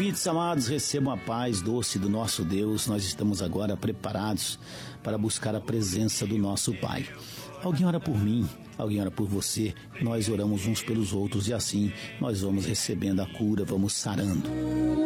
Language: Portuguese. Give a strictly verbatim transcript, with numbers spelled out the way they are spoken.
ouvintes amados, recebam a paz doce do nosso Deus. Nós estamos agora preparados para buscar a presença do nosso Pai. Alguém ora por mim, alguém ora por você, nós oramos uns pelos outros e assim nós vamos recebendo a cura, vamos sarando.